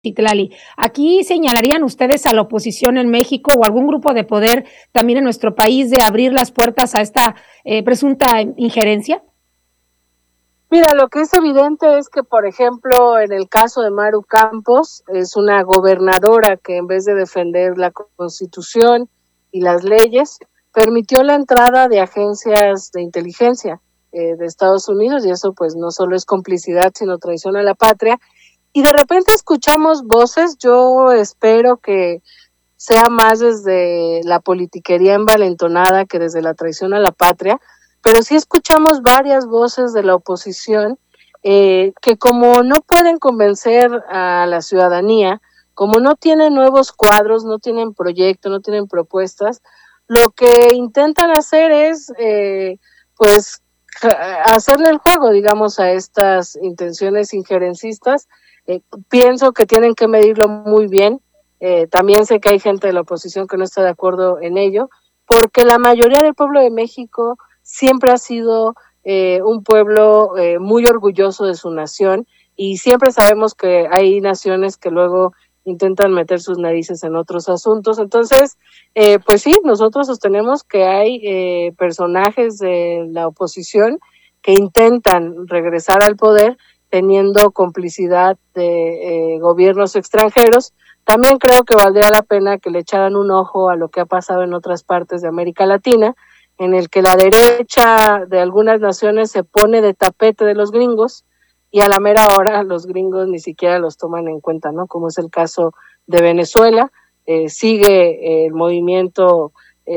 Citlali. ¿Aquí señalarían ustedes a la oposición en México o algún grupo de poder también en nuestro país de abrir las puertas a esta presunta injerencia? Mira, lo que es evidente es que, por ejemplo, en el caso de Maru Campos, es una gobernadora que en vez de defender la Constitución y las leyes, permitió la entrada de agencias de inteligencia de Estados Unidos, y eso pues no solo es complicidad, sino traición a la patria. Y de repente escuchamos voces, yo espero que sea más desde la politiquería envalentonada que desde la traición a la patria, pero sí escuchamos varias voces de la oposición que como no pueden convencer a la ciudadanía, como no tienen nuevos cuadros, no tienen proyectos, no tienen propuestas, lo que intentan hacer es pues hacerle el juego, digamos, a estas intenciones injerencistas. Pienso que tienen que medirlo muy bien. También sé que hay gente de la oposición que no está de acuerdo en ello, porque la mayoría del pueblo de México siempre ha sido un pueblo muy orgulloso de su nación, y siempre sabemos que hay naciones que luego intentan meter sus narices en otros asuntos. Entonces, pues sí, nosotros sostenemos que hay personajes de la oposición que intentan regresar al poder teniendo complicidad de gobiernos extranjeros. También creo que valdría la pena que le echaran un ojo a lo que ha pasado en otras partes de América Latina, en el que la derecha de algunas naciones se pone de tapete de los gringos y a la mera hora los gringos ni siquiera los toman en cuenta, ¿no? Como es el caso de Venezuela. Sigue el movimiento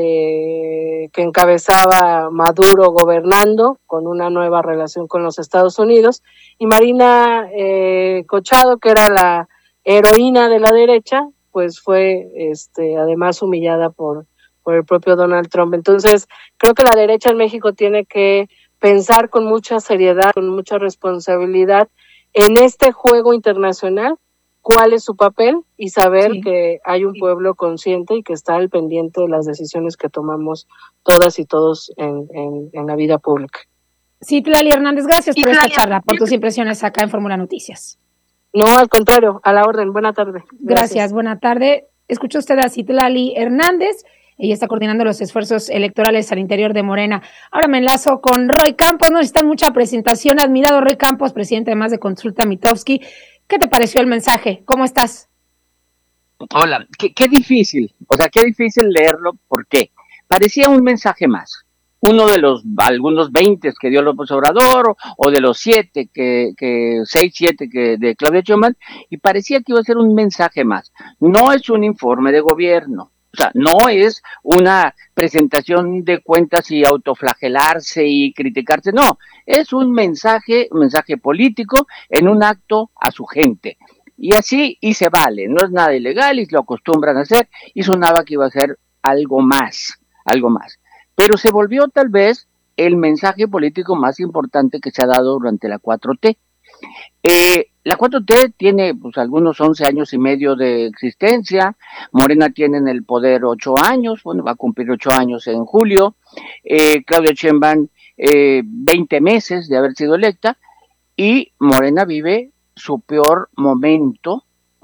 que encabezaba Maduro gobernando con una nueva relación con los Estados Unidos, y Marina Cochado, que era la heroína de la derecha, pues fue además humillada por el propio Donald Trump. Entonces, creo que la derecha en México tiene que pensar con mucha seriedad, con mucha responsabilidad en este juego internacional, cuál es su papel, y saber que hay un pueblo consciente y que está al pendiente de las decisiones que tomamos todas y todos en la vida pública. Citlali Hernández, gracias por esta charla, por tus impresiones acá en Fórmula Noticias. No, al contrario, a la orden. Buena tarde. Gracias, buena tarde. Escuchó usted a Citlali Hernández. Ella está coordinando los esfuerzos electorales al interior de Morena. Ahora me enlazo con Roy Campos. No necesitan mucha presentación. Admirado Roy Campos, presidente además de Consulta Mitofsky. ¿Qué te pareció el mensaje? ¿Cómo estás? Hola, qué difícil. O sea, qué difícil leerlo. ¿Por qué? Parecía un mensaje más. Uno de los algunos 20 que dio López Obrador, o de los 6, 7 que de Claudia Sheinbaum, y parecía que iba a ser un mensaje más. No es un informe de gobierno. O sea, no es una presentación de cuentas y autoflagelarse y criticarse, no, es un mensaje político en un acto a su gente. Y así, y se vale, no es nada ilegal y lo acostumbran a hacer, y sonaba que iba a ser algo más. Pero se volvió tal vez el mensaje político más importante que se ha dado durante la 4T. La 4T tiene pues algunos 11 años y medio de existencia. Morena tiene en el poder 8 años, bueno, va a cumplir 8 años en julio. Claudia Sheinbaum 20 meses de haber sido electa, y Morena vive su peor momento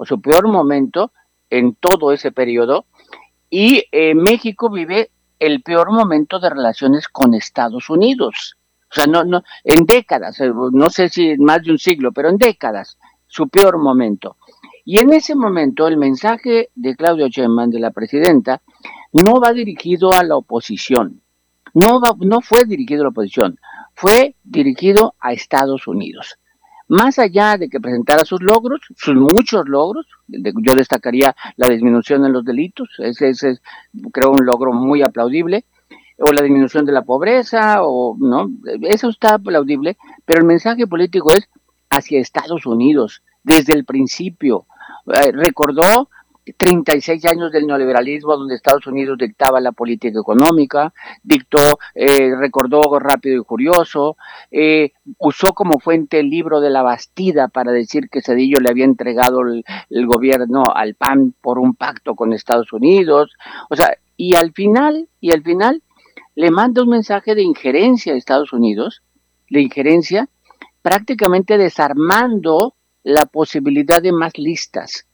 en todo ese periodo, y México vive el peor momento de relaciones con Estados Unidos. O sea, no, en décadas, no sé si más de un siglo, pero en décadas, su peor momento. Y en ese momento el mensaje de Claudia Sheinbaum, de la presidenta, no va dirigido a la oposición. No fue dirigido a la oposición, fue dirigido a Estados Unidos. Más allá de que presentara sus logros, sus muchos logros, yo destacaría la disminución en los delitos, ese es creo un logro muy aplaudible, o la disminución de la pobreza, o no, eso está aplaudible, pero el mensaje político es hacia Estados Unidos, desde el principio. Recordó 36 años del neoliberalismo, donde Estados Unidos dictaba la política económica, recordó Rápido y Furioso, usó como fuente el libro de la Bastida para decir que Zedillo le había entregado el gobierno al PAN por un pacto con Estados Unidos. O sea, y al final le manda un mensaje de injerencia a Estados Unidos, prácticamente desarmando la posibilidad de más listas.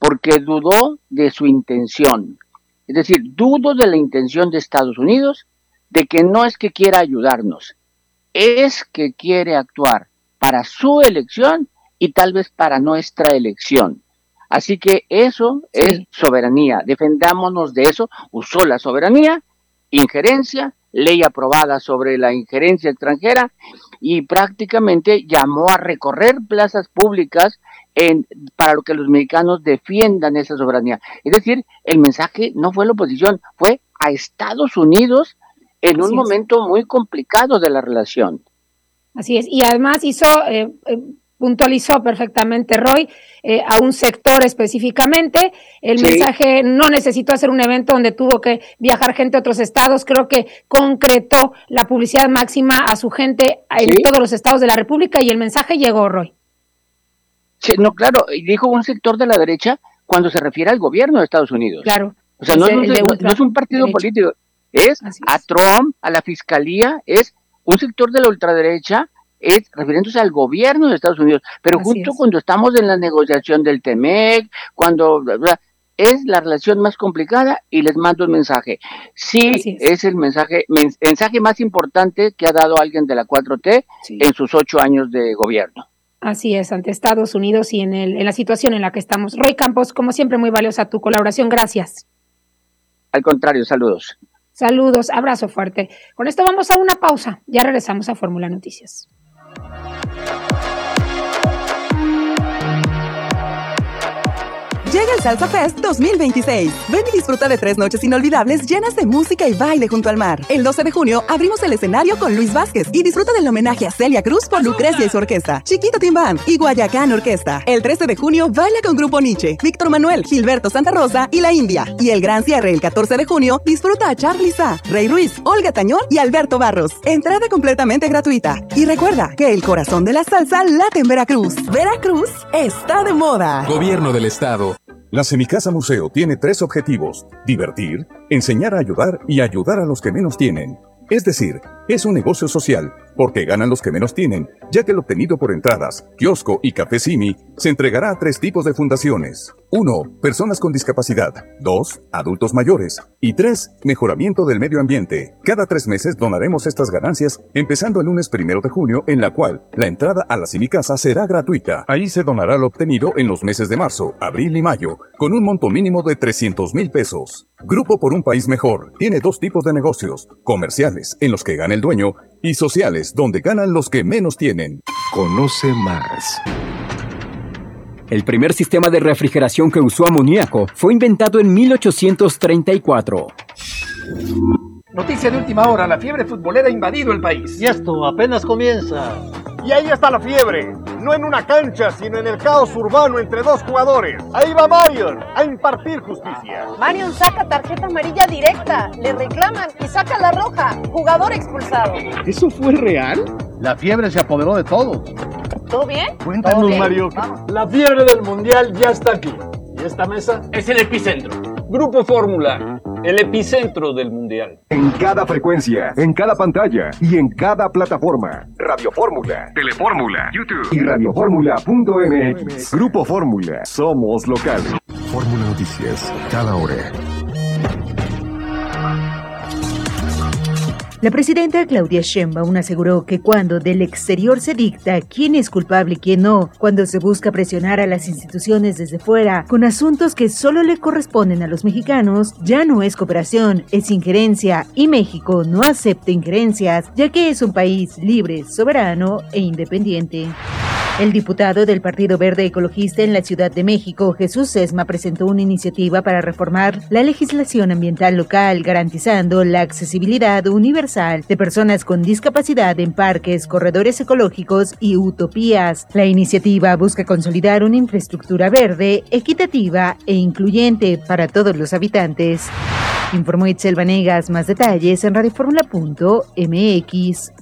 porque dudó de su intención. Es decir, dudo de la intención de Estados Unidos, de que no es que quiera ayudarnos, es que quiere actuar para su elección y tal vez para nuestra elección. Así que eso es soberanía, defendámonos de eso. Usó la soberanía, injerencia, ley aprobada sobre la injerencia extranjera y prácticamente llamó a recorrer plazas públicas para que los mexicanos defiendan esa soberanía. Es decir, el mensaje no fue a la oposición, fue a Estados Unidos en un momento muy complicado de la relación. Así es, y además puntualizó perfectamente Roy a un sector específicamente. El mensaje no necesitó hacer un evento donde tuvo que viajar gente a otros estados. Creo que concretó la publicidad máxima a su gente en todos los estados de la República y el mensaje llegó, Roy. Sí, no, claro, y dijo un sector de la derecha cuando se refiere al gobierno de Estados Unidos. Claro. O sea, no es un partido político, es a Trump, a la fiscalía, es un sector de la ultraderecha, es refiriéndose al gobierno de Estados Unidos, pero justo cuando estamos en la negociación del TEMEC, cuando es la relación más complicada y les mando un mensaje. Sí, es el mensaje más importante que ha dado alguien de la 4T en sus 8 años de gobierno. Así es, ante Estados Unidos y en la situación en la que estamos. Roy Campos, como siempre, muy valiosa tu colaboración. Gracias. Al contrario, saludos. Saludos, abrazo fuerte. Con esto vamos a una pausa. Ya regresamos a Fórmula Noticias. Llega el Salsa Fest 2026. Ven y disfruta de 3 noches inolvidables llenas de música y baile junto al mar. El 12 de junio abrimos el escenario con Luis Vázquez y disfruta del homenaje a Celia Cruz por Lucrecia y su orquesta, Chiquito Team Band y Guayacán Orquesta. El 13 de junio baila con Grupo Nietzsche, Víctor Manuel, Gilberto Santa Rosa y La India. Y el gran cierre el 14 de junio disfruta a Charly Sa, Rey Ruiz, Olga Tañón y Alberto Barros. Entrada completamente gratuita. Y recuerda que el corazón de la salsa late en Veracruz. Veracruz está de moda. Gobierno del Estado. La Semicasa Museo tiene 3 objetivos: divertir, enseñar a ayudar y ayudar a los que menos tienen. Es decir, es un negocio social, porque ganan los que menos tienen, ya que el obtenido por entradas, kiosco y café Simi se entregará a 3 tipos de fundaciones. 1. Personas con discapacidad. 2. Adultos mayores. Y 3. Mejoramiento del medio ambiente. Cada 3 meses donaremos estas ganancias, empezando el lunes 1 de junio, en la cual la entrada a la Semicasa será gratuita. Ahí se donará lo obtenido en los meses de marzo, abril y mayo, con un monto mínimo de 300,000 pesos. Grupo por un País Mejor tiene 2 tipos de negocios: comerciales, en los que gana el dueño, y sociales, donde ganan los que menos tienen. Conoce más. El primer sistema de refrigeración que usó amoníaco fue inventado en 1834. Noticia de última hora: la fiebre futbolera ha invadido el país. Y esto apenas comienza. Y ahí está la fiebre, no en una cancha, sino en el caos urbano entre 2 jugadores. Ahí va Marion a impartir justicia. Marion saca tarjeta amarilla directa, le reclaman y saca la roja. Jugador expulsado. ¿Eso fue real? La fiebre se apoderó de todo. ¿Todo bien? Cuéntanos, Mario. La fiebre del mundial ya está aquí. ¿Y esta mesa? Es el epicentro. Grupo Fórmula, el epicentro del mundial. En cada frecuencia, en cada pantalla y en cada plataforma. Radio Fórmula, Telefórmula, YouTube y radioformula.mx. Grupo Fórmula, somos locales. Fórmula Noticias, cada hora. La presidenta Claudia Sheinbaum aseguró que cuando del exterior se dicta quién es culpable y quién no, cuando se busca presionar a las instituciones desde fuera con asuntos que solo le corresponden a los mexicanos, ya no es cooperación, es injerencia, y México no acepta injerencias, ya que es un país libre, soberano e independiente. El diputado del Partido Verde Ecologista en la Ciudad de México, Jesús Sesma, presentó una iniciativa para reformar la legislación ambiental local, garantizando la accesibilidad universal de personas con discapacidad en parques, corredores ecológicos y utopías. La iniciativa busca consolidar una infraestructura verde, equitativa e incluyente para todos los habitantes. Informó Itzel Vanegas. Más detalles en radioformula.mx.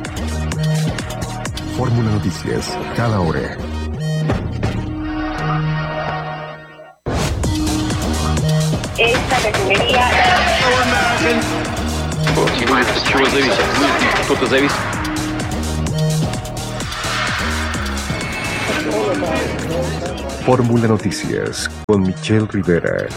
Fórmula Noticias, cada hora. Esta refinería... Чего зависит? Кто-то зависит. Fórmula Noticias con Michelle Rivera.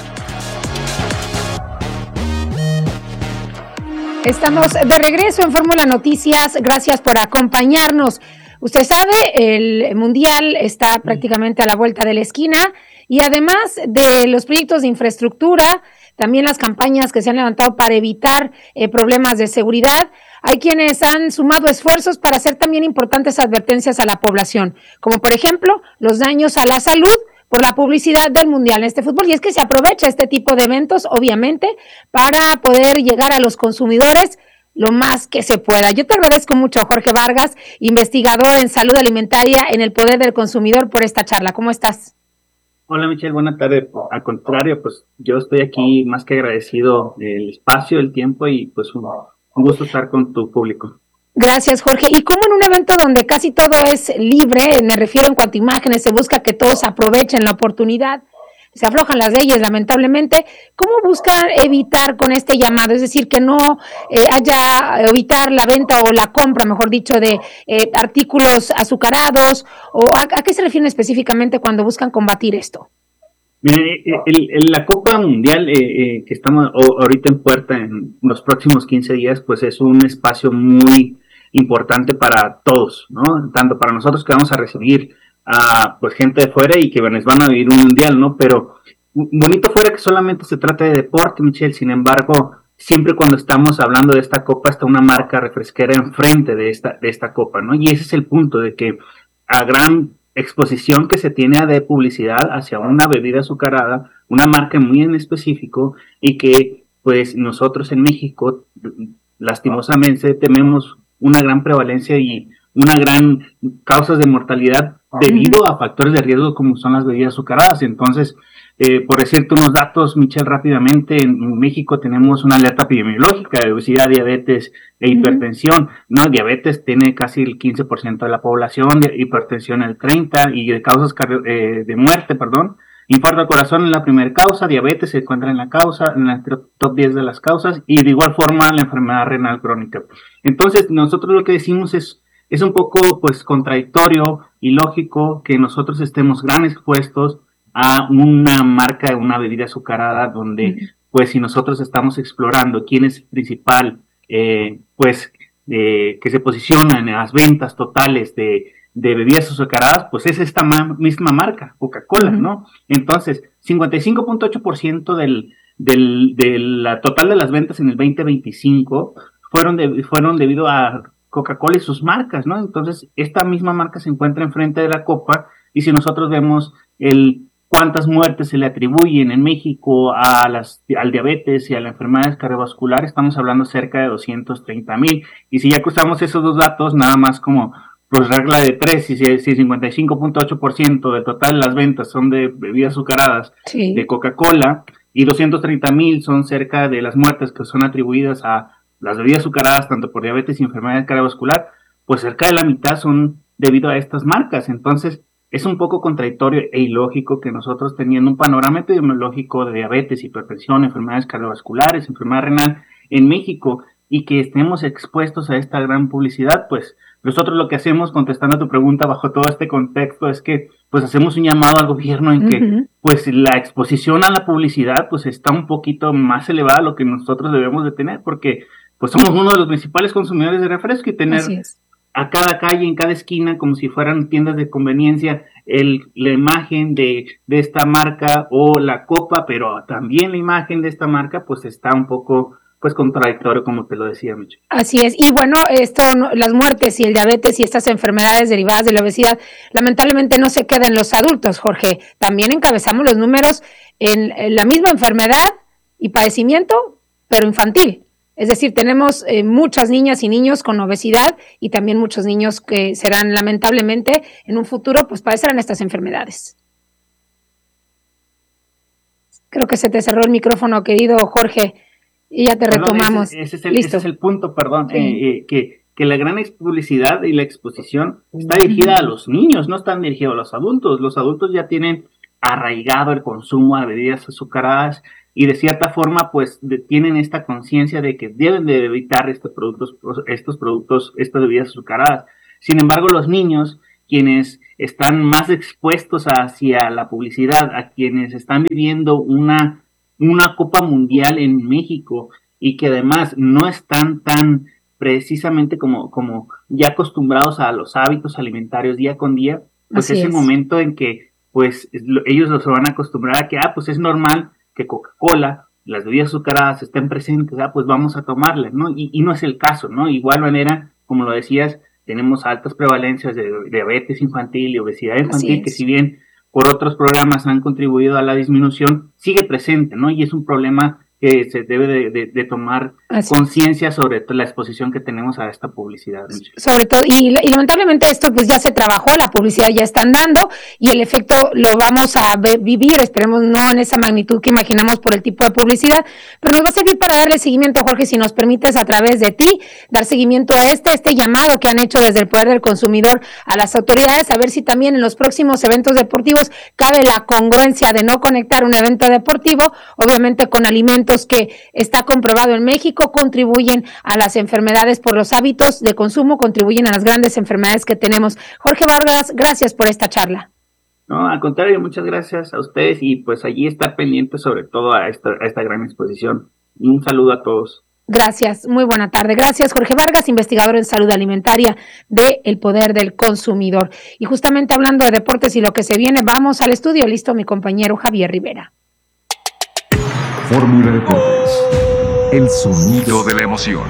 Estamos de regreso en Fórmula Noticias. Gracias por acompañarnos. Usted sabe, el Mundial está prácticamente a la vuelta de la esquina y además de los proyectos de infraestructura, también las campañas que se han levantado para evitar problemas de seguridad, hay quienes han sumado esfuerzos para hacer también importantes advertencias a la población, como por ejemplo los daños a la salud por la publicidad del Mundial en este fútbol. Y es que se aprovecha este tipo de eventos, obviamente, para poder llegar a los consumidores lo más que se pueda. Yo te agradezco mucho, Jorge Vargas, investigador en salud alimentaria en el Poder del Consumidor, por esta charla. ¿Cómo estás? Hola, Michelle, buena tarde. Al contrario, pues yo estoy aquí más que agradecido del espacio, el tiempo y pues un gusto estar con tu público. Gracias, Jorge. Y como en un evento donde casi todo es libre, me refiero en cuanto a imágenes, se busca que todos aprovechen la oportunidad, se aflojan las leyes, lamentablemente. ¿Cómo buscan evitar con este llamado? Es decir, que no evitar la venta o la compra, mejor dicho, de artículos azucarados, o ¿a qué se refieren específicamente cuando buscan combatir esto? Mire, la Copa Mundial que estamos ahorita en puerta en los próximos 15 días, pues es un espacio muy importante para todos, ¿no? Tanto para nosotros que vamos a recibir a pues gente de fuera y que les van a vivir un mundial, ¿no? Pero bonito fuera que solamente se trate de deporte, Michelle. Sin embargo, siempre cuando estamos hablando de esta copa está una marca refresquera enfrente de esta copa, ¿no? Y ese es el punto, de que a gran exposición que se tiene de publicidad hacia una bebida azucarada, una marca muy en específico, y que pues nosotros en México lastimosamente tenemos una gran prevalencia y una gran causas de mortalidad debido a factores de riesgo como son las bebidas azucaradas. Entonces, por decirte unos datos, Michelle, rápidamente, en México tenemos una alerta epidemiológica de obesidad, diabetes e hipertensión, ¿no? Diabetes tiene casi el 15% de la población, de hipertensión el 30%, y de causas de muerte, infarto al corazón es la primera causa, diabetes se encuentra en la top 10 de las causas, y de igual forma la enfermedad renal crónica. Entonces, nosotros lo que decimos es un poco pues contradictorio y lógico que nosotros estemos gran expuestos a una marca de una bebida azucarada donde pues si nosotros estamos explorando quién es el principal que se posiciona en las ventas totales de bebidas azucaradas, pues es esta misma marca, Coca-Cola, ¿no? Entonces, 55.8% de la total de las ventas en el 2025 fueron debido a Coca-Cola y sus marcas, ¿no? Entonces, esta misma marca se encuentra enfrente de la copa, y si nosotros vemos cuántas muertes se le atribuyen en México al diabetes y a las enfermedades cardiovasculares, estamos hablando cerca de 230,000. Y si ya cruzamos esos dos datos, nada más como pues regla de 3, si 55.8% del total de las ventas son de bebidas azucaradas de Coca-Cola, y 230,000 son cerca de las muertes que son atribuidas a las bebidas azucaradas, tanto por diabetes y enfermedad cardiovascular, pues cerca de la mitad son debido a estas marcas. Entonces, es un poco contradictorio e ilógico que nosotros, teniendo un panorama epidemiológico de diabetes, hipertensión, enfermedades cardiovasculares, enfermedad renal en México, y que estemos expuestos a esta gran publicidad, pues nosotros lo que hacemos, contestando a tu pregunta bajo todo este contexto, es que pues hacemos un llamado al gobierno en que pues la exposición a la publicidad pues está un poquito más elevada a lo que nosotros debemos de tener, porque pues somos uno de los principales consumidores de refresco, y tener a cada calle, en cada esquina, como si fueran tiendas de conveniencia, la imagen de esta marca o la copa, pero también la imagen de esta marca, pues está un poco pues contradictorio, como te lo decía, Micho. Así es. Y bueno, las muertes y el diabetes y estas enfermedades derivadas de la obesidad, lamentablemente no se quedan en los adultos, Jorge. También encabezamos los números en la misma enfermedad y padecimiento, pero infantil. Es decir, tenemos muchas niñas y niños con obesidad, y también muchos niños que serán, lamentablemente, en un futuro, pues padecerán estas enfermedades. Creo que se te cerró el micrófono, querido Jorge, y ya te retomamos. Ese es el punto, que la gran publicidad y la exposición está dirigida a los niños, no están dirigidos a los adultos. Los adultos ya tienen arraigado el consumo de bebidas azucaradas, y de cierta forma pues tienen esta conciencia de que deben de evitar estos productos, estas bebidas azucaradas. Sin embargo, los niños, quienes están más expuestos hacia la publicidad, a quienes están viviendo una Copa Mundial en México y que además no están tan precisamente como ya acostumbrados a los hábitos alimentarios día con día, pues es el momento en que pues ellos se van a acostumbrar a que pues es normal que Coca-Cola, las bebidas azucaradas estén presentes, pues vamos a tomarlas, ¿no? Y no es el caso, ¿no? Igual manera, como lo decías, tenemos altas prevalencias de diabetes infantil y obesidad infantil, que si bien por otros programas han contribuido a la disminución, sigue presente, ¿no? Y es un problema que se debe de tomar conciencia sobre la exposición que tenemos a esta publicidad. Sobre todo, y lamentablemente esto pues ya se trabajó, la publicidad ya están dando y el efecto lo vamos a vivir, esperemos no en esa magnitud que imaginamos por el tipo de publicidad, pero nos va a servir para darle seguimiento, Jorge, si nos permites a través de ti, dar seguimiento a este llamado que han hecho desde el Poder del Consumidor a las autoridades, a ver si también en los próximos eventos deportivos cabe la congruencia de no conectar un evento deportivo, obviamente con alimentos que está comprobado en México, contribuyen a las enfermedades por los hábitos de consumo, contribuyen a las grandes enfermedades que tenemos. Jorge Vargas, gracias por esta charla. No, al contrario, muchas gracias a ustedes y pues allí está pendiente sobre todo a esta gran exposición. Y un saludo a todos. Gracias, muy buena tarde. Gracias, Jorge Vargas, investigador en salud alimentaria de El Poder del Consumidor. Y justamente hablando de deportes y lo que se viene, vamos al estudio. Listo, mi compañero Javier Rivera. Fórmula Deportes, el sonido de la emoción.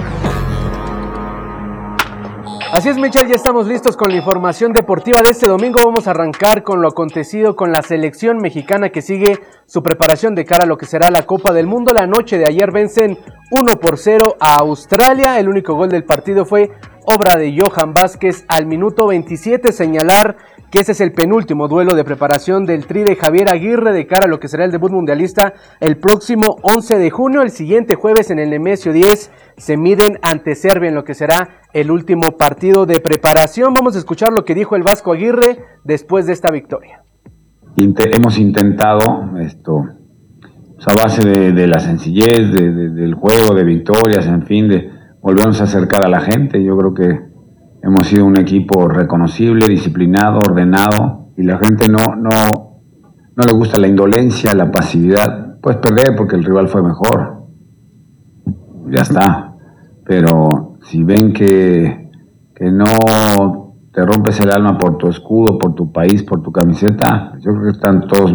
Así es, Michelle, ya estamos listos con la información deportiva de este domingo. Vamos a arrancar con lo acontecido con la selección mexicana que sigue su preparación de cara a lo que será la Copa del Mundo. La noche de ayer vencen 1-0 a Australia. El único gol del partido fue obra de Johan Vázquez al minuto 27. Señalar que ese es el penúltimo duelo de preparación del Tri de Javier Aguirre de cara a lo que será el debut mundialista el próximo 11 de junio. El siguiente jueves en el Nemesio 10 se miden ante Serbia en lo que será el último partido de preparación. Vamos a escuchar lo que dijo el Vasco Aguirre después de esta victoria. Hemos intentado esto a base de la sencillez, del juego, de victorias, en fin, de volvernos a acercar a la gente. Yo creo que hemos sido un equipo reconocible, disciplinado, ordenado, y la gente no le gusta la indolencia, la pasividad. Puedes perder porque el rival fue mejor, ya está, pero si ven que no te rompes el alma por tu escudo, por tu país, por tu camiseta, yo creo que están todos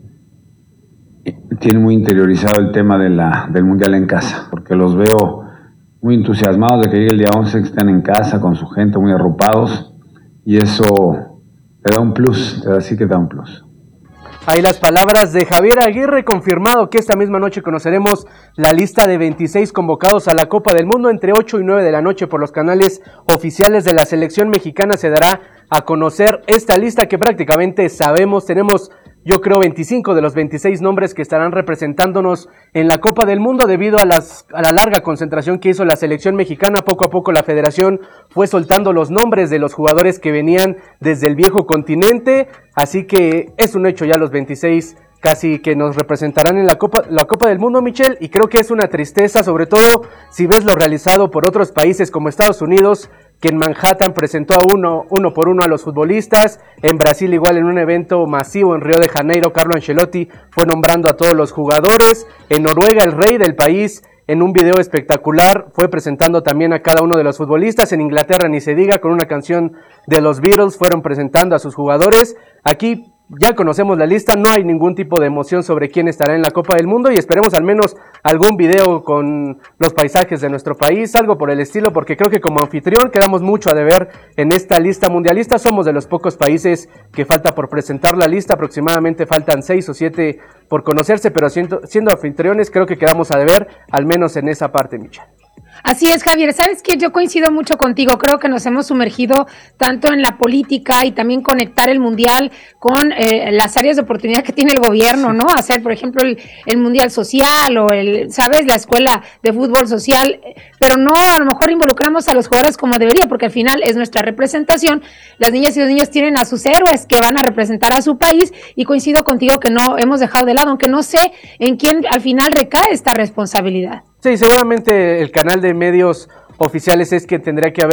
tienen muy interiorizado el tema del Mundial en casa, porque los veo muy entusiasmados de que llegue el día 11, que estén en casa con su gente, muy arropados, y eso te da un plus, así que da un plus. Ahí las palabras de Javier Aguirre, confirmado que esta misma noche conoceremos la lista de 26 convocados a la Copa del Mundo entre 8 y 9 de la noche por los canales oficiales de la selección mexicana. Se dará a conocer esta lista que prácticamente sabemos. Tenemos, yo creo, 25 de los 26 nombres que estarán representándonos en la Copa del Mundo debido a la larga concentración que hizo la selección mexicana. Poco a poco la federación fue soltando los nombres de los jugadores que venían desde el viejo continente, así que es un hecho ya los 26 casi que nos representarán en la Copa del Mundo, Michelle, y creo que es una tristeza, sobre todo si ves lo realizado por otros países como Estados Unidos, que en Manhattan presentó a uno por uno a los futbolistas. En Brasil igual en un evento masivo en Río de Janeiro, Carlo Ancelotti fue nombrando a todos los jugadores. En Noruega el rey del país en un video espectacular fue presentando también a cada uno de los futbolistas. En Inglaterra ni se diga, con una canción de los Beatles fueron presentando a sus jugadores. Aquí ya conocemos la lista, no hay ningún tipo de emoción sobre quién estará en la Copa del Mundo y esperemos al menos algún video con los paisajes de nuestro país, algo por el estilo, porque creo que como anfitrión quedamos mucho a deber en esta lista mundialista. Somos de los pocos países que falta por presentar la lista, aproximadamente faltan 6 o 7 por conocerse, pero siendo anfitriones creo que quedamos a deber, al menos en esa parte, Michelle. Así es, Javier. ¿Sabes qué? Yo coincido mucho contigo. Creo que nos hemos sumergido tanto en la política y también conectar el mundial con las áreas de oportunidad que tiene el gobierno, ¿no? Hacer, por ejemplo, el mundial social o ¿sabes? La escuela de fútbol social, pero no, a lo mejor involucramos a los jugadores como debería, porque al final es nuestra representación. Las niñas y los niños tienen a sus héroes que van a representar a su país y coincido contigo que no hemos dejado de lado, aunque no sé en quién al final recae esta responsabilidad. Sí, seguramente el canal de medios oficiales es quien tendría que haber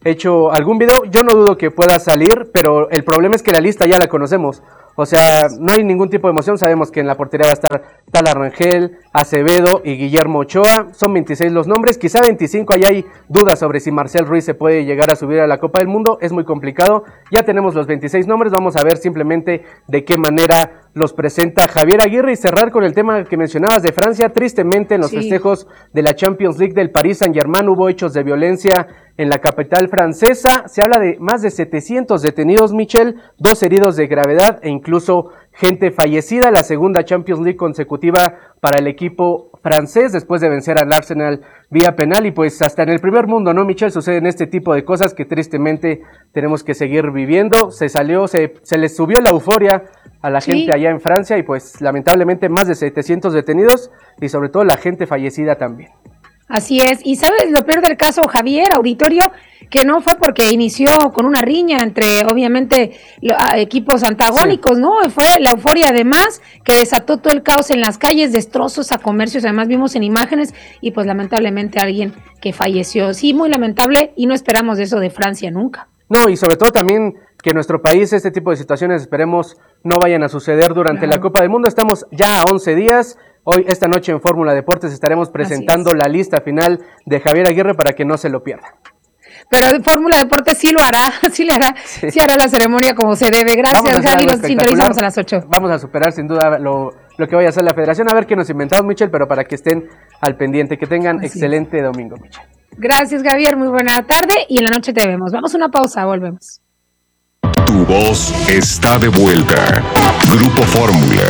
hecho algún video. Yo no dudo que pueda salir, pero el problema es que la lista ya la conocemos. O sea, no hay ningún tipo de emoción. Sabemos que en la portería va a estar Tala Rangel, Acevedo y Guillermo Ochoa. Son 26 los nombres, quizá 25. Ahí hay dudas sobre si Marcel Ruiz se puede llegar a subir a la Copa del Mundo. Es muy complicado. Ya tenemos los 26 nombres. Vamos a ver simplemente de qué manera los presenta Javier Aguirre. Y cerrar con el tema que mencionabas de Francia. Tristemente, en los festejos de la Champions League del Paris Saint-Germain hubo hechos de violencia en la capital francesa. Se habla de más de 700 detenidos, Michel, 2 heridos de gravedad e incluso gente fallecida. La segunda Champions League consecutiva para el equipo francés después de vencer al Arsenal vía penal. Y pues hasta en el primer mundo, ¿no, Michel? Suceden este tipo de cosas que tristemente tenemos que seguir viviendo. Se les subió la euforia a la gente allá en Francia y pues lamentablemente más de 700 detenidos y sobre todo la gente fallecida también. Así es, y sabes lo peor del caso, Javier, auditorio, que no fue porque inició con una riña entre, obviamente, equipos antagónicos, ¿no? Fue la euforia además que desató todo el caos en las calles, destrozos a comercios, además vimos en imágenes, y pues lamentablemente alguien que falleció. Sí, muy lamentable, y no esperamos eso de Francia nunca. No, y sobre todo también que en nuestro país este tipo de situaciones esperemos no vayan a suceder durante la Copa del Mundo. Estamos ya a 11 días. Hoy, esta noche en Fórmula Deportes estaremos presentando la lista final de Javier Aguirre para que no se lo pierda. Pero de Fórmula Deportes sí lo hará, sí hará la ceremonia como se debe. Gracias, Javi, los sintonizamos a las 8. Vamos a superar sin duda lo que vaya a hacer la federación, a ver qué nos inventamos, Michel, pero para que estén al pendiente, que tengan excelente domingo, Michel. Gracias, Javier, muy buena tarde y en la noche te vemos. Vamos a una pausa, volvemos. Tu voz está de vuelta. Grupo Fórmula.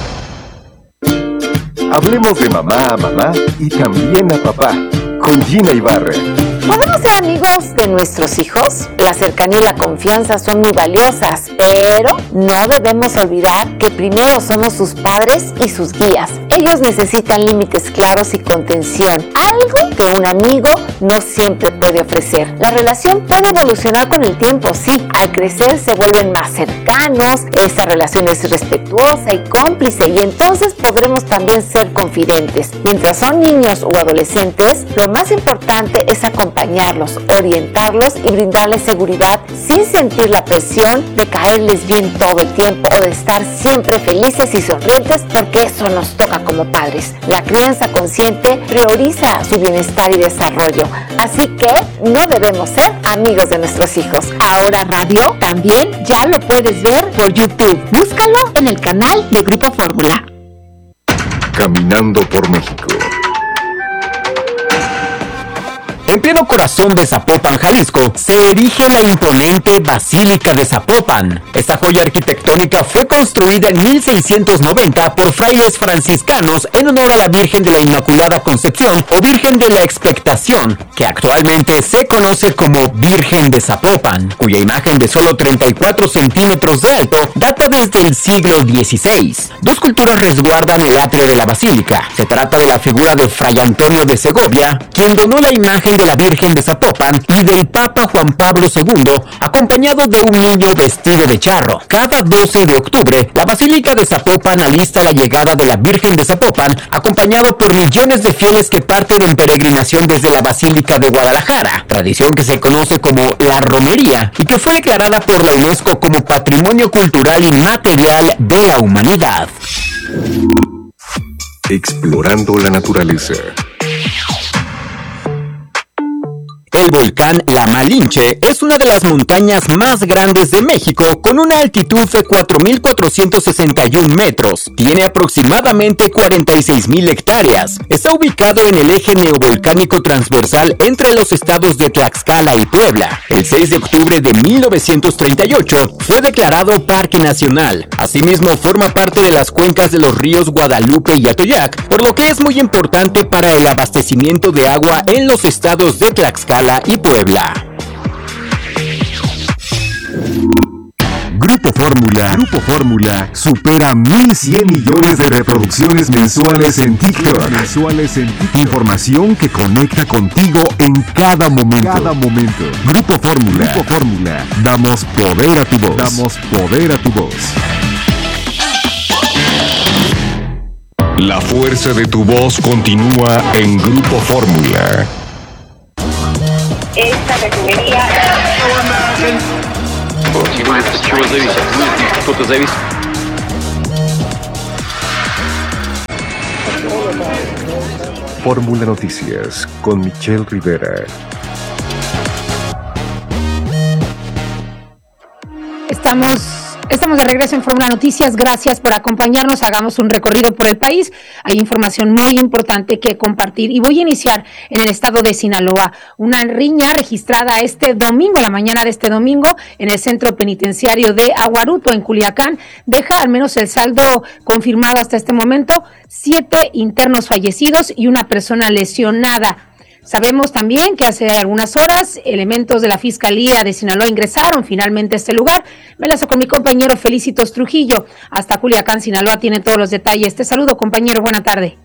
Hablemos de mamá a mamá y también a papá, con Gina Ibarra. ¿Podemos ser amigos de nuestros hijos? La cercanía y la confianza son muy valiosas, pero no debemos olvidar que primero somos sus padres y sus guías. Ellos necesitan límites claros y contención, algo que un amigo no siempre puede ofrecer. La relación puede evolucionar con el tiempo, sí. Al crecer se vuelven más cercanos, esta relación es respetuosa y cómplice, y entonces podremos también ser confidentes. Mientras son niños o adolescentes, lo más importante es acompañarlos, orientarlos y brindarles seguridad sin sentir la presión de caerles bien todo el tiempo o de estar siempre felices y sonrientes, porque eso nos toca como padres. La crianza consciente prioriza su bienestar y desarrollo, así que no debemos ser amigos de nuestros hijos. Ahora Radio también ya lo puedes ver por YouTube. Búscalo en el canal de Grupo Fórmula. Caminando por México. En pleno corazón de Zapopan, Jalisco, se erige la imponente Basílica de Zapopan. Esta joya arquitectónica fue construida en 1690 por frailes franciscanos en honor a la Virgen de la Inmaculada Concepción o Virgen de la Expectación, que actualmente se conoce como Virgen de Zapopan, cuya imagen de solo 34 centímetros de alto data desde el siglo XVI. Dos esculturas resguardan el atrio de la basílica. Se trata de la figura de Fray Antonio de Segovia, quien donó la imagen de la Virgen de Zapopan, y del Papa Juan Pablo II, acompañado de un niño vestido de charro. Cada 12 de octubre, la Basílica de Zapopan alista la llegada de la Virgen de Zapopan, acompañado por millones de fieles que parten en peregrinación desde la Basílica de Guadalajara, tradición que se conoce como la romería y que fue declarada por la UNESCO como Patrimonio Cultural Inmaterial de la Humanidad. Explorando la naturaleza. El volcán La Malinche es una de las montañas más grandes de México, con una altitud de 4.461 metros. Tiene aproximadamente 46.000 hectáreas. Está ubicado en el eje neovolcánico transversal entre los estados de Tlaxcala y Puebla. El 6 de octubre de 1938 fue declarado Parque Nacional. Asimismo, forma parte de las cuencas de los ríos Guadalupe y Atoyac, por lo que es muy importante para el abastecimiento de agua en los estados de Tlaxcala y Puebla. Grupo Fórmula supera 1.100 millones de reproducciones mensuales en TikTok. Información que conecta contigo en cada momento. Grupo Fórmula. Damos poder a tu voz. La fuerza de tu voz continúa en Grupo Fórmula. esta refinería. От чего зависит? Кто-то зависит. Fórmula Noticias con Michelle Rivera. Estamos de regreso en Fórmula Noticias. Gracias por acompañarnos. Hagamos un recorrido por el país. Hay información muy importante que compartir. Y voy a iniciar en el estado de Sinaloa. Una riña registrada este domingo, la mañana de este domingo, en el centro penitenciario de Aguaruto, en Culiacán, deja al menos el saldo confirmado hasta este momento: 7 internos fallecidos y una persona lesionada. Sabemos también que hace algunas horas elementos de la Fiscalía de Sinaloa ingresaron finalmente a este lugar. Me enlazo con mi compañero Felicitos Trujillo hasta Culiacán, Sinaloa. Tiene todos los detalles. Te saludo, compañero. Buena tarde.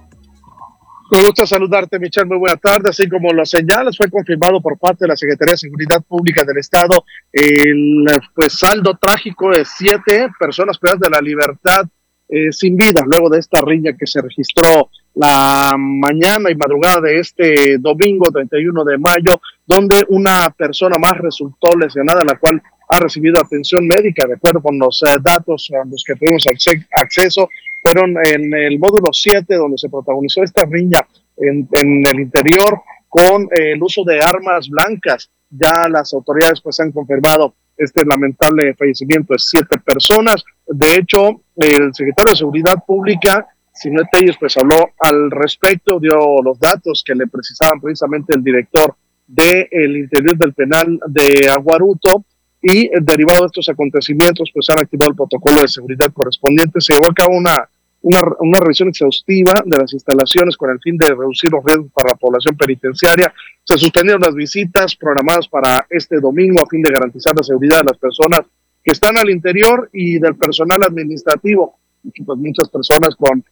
Me gusta saludarte, Michelle. Muy buena tarde. Así como lo señalas, fue confirmado por parte de la Secretaría de Seguridad Pública del Estado el saldo trágico de 7 personas privadas de la libertad sin vida, luego de esta riña que se registró la mañana y madrugada de este domingo 31 de mayo, donde una persona más resultó lesionada, la cual ha recibido atención médica, de acuerdo con los datos a los que tuvimos acceso. Fueron en el módulo 7, donde se protagonizó esta riña en el interior con el uso de armas blancas. Ya las autoridades pues han confirmado este lamentable fallecimiento de 7 personas. De hecho, el secretario de Seguridad Pública, Sinet Telles, pues habló al respecto, dio los datos que le precisaban precisamente el director del interior del penal de Aguaruto, y derivado de estos acontecimientos pues han activado el protocolo de seguridad correspondiente. Se llevó a cabo una revisión exhaustiva de las instalaciones con el fin de reducir los riesgos para la población penitenciaria. Se suspendieron las visitas programadas para este domingo a fin de garantizar la seguridad de las personas que están al interior y del personal administrativo. Pues muchas personas con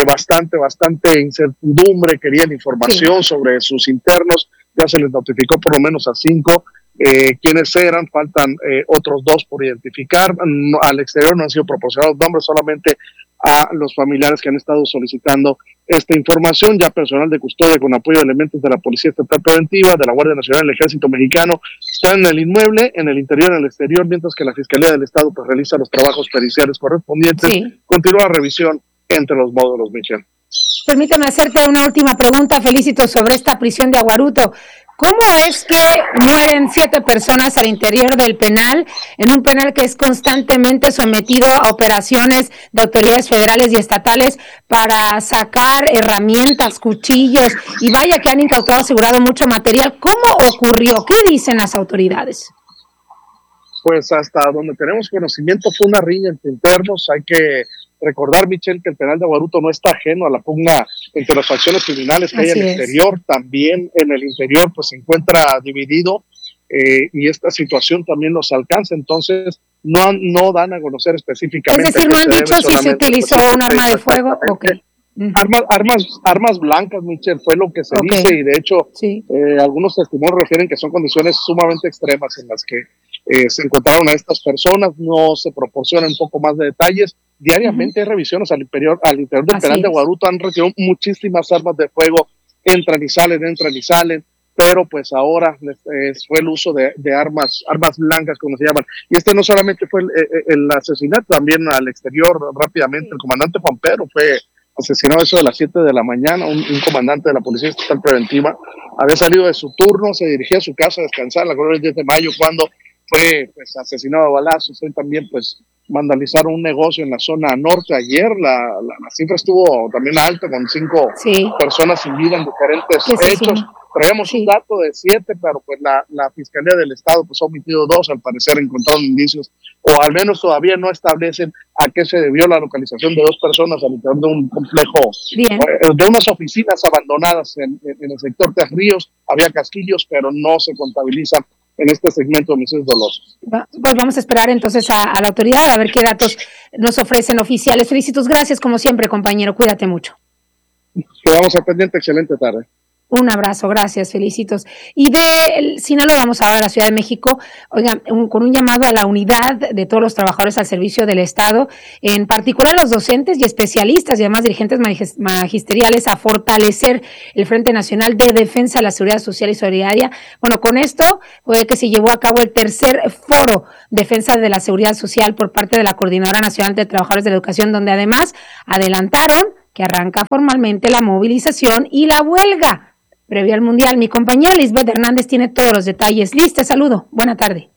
bastante incertidumbre querían información sobre sus internos. Ya se les notificó por lo menos a 5 quiénes eran. Faltan otros 2 por identificar. Al exterior no han sido proporcionados nombres, solamente a los familiares que han estado solicitando esta información. Ya personal de custodia con apoyo de elementos de la Policía Estatal Preventiva, de la Guardia Nacional, del Ejército Mexicano, están en el inmueble, en el interior, en el exterior, mientras que la Fiscalía del Estado pues realiza los trabajos periciales correspondientes. Sí. Continúa la revisión entre los módulos, Michelle. Permíteme hacerte una última pregunta, Felicito, sobre esta prisión de Aguaruto. ¿Cómo es que mueren 7 personas al interior del penal, en un penal que es constantemente sometido a operaciones de autoridades federales y estatales para sacar herramientas, cuchillos, y vaya que han incautado, asegurado mucho material? ¿Cómo ocurrió? ¿Qué dicen las autoridades? Pues hasta donde tenemos conocimiento fue una riña entre internos. Hay que recordar, Michelle, que el penal de Aguaruto no está ajeno a la pugna entre las facciones criminales que hay en el exterior. También en el interior pues se encuentra dividido y esta situación también los alcanza. Entonces no dan a conocer específicamente. Es decir, no han dicho si se utilizó un arma de fuego. Okay. Armas blancas, Michelle, fue lo que se dice, y de hecho algunos testimonios refieren que son condiciones sumamente extremas en las que se encontraron a estas personas. No se proporcionan un poco más de detalles. Diariamente hay revisiones al interior del penal de Aguaruto. Han retirado muchísimas armas de fuego, entran y salen, pero pues ahora fue el uso de armas blancas, como se llaman. Y este no solamente fue el asesinato, también al exterior rápidamente. El comandante Juan Pedro fue asesinado eso de las 7 de la mañana, un comandante de la Policía Estatal Preventiva. Había salido de su turno, se dirigía a su casa a descansar la colonia del 10 de mayo, cuando fue pues asesinado a balazos. Él también pues vandalizaron un negocio en la zona norte ayer. La cifra estuvo también alta, con 5 personas sin vida en diferentes hechos. Traemos un dato de 7, pero pues la Fiscalía del Estado pues ha omitido 2, al parecer encontraron indicios, o al menos todavía no establecen a qué se debió la localización de 2 personas al interior de un complejo, de unas oficinas abandonadas en el sector de Ríos. Había casquillos, pero no se contabiliza en este segmento de homicidios dolosos. Pues vamos a esperar entonces a la autoridad a ver qué datos nos ofrecen oficiales. Felicitos, gracias como siempre, compañero, cuídate mucho. Quedamos al pendiente, excelente tarde. Un abrazo, gracias, felicitos. Y de Sinaloa vamos ahora a la Ciudad de México, oigan, con un llamado a la unidad de todos los trabajadores al servicio del Estado, en particular los docentes y especialistas y además dirigentes magisteriales, a fortalecer el Frente Nacional de Defensa de la Seguridad Social y Solidaria. Bueno, con esto fue que se llevó a cabo el tercer foro Defensa de la Seguridad Social por parte de la Coordinadora Nacional de Trabajadores de la Educación, donde además adelantaron que arranca formalmente la movilización y la huelga previo al Mundial. Mi compañera Lisbeth Hernández tiene todos los detalles. Liz, te saludo. Buena tarde.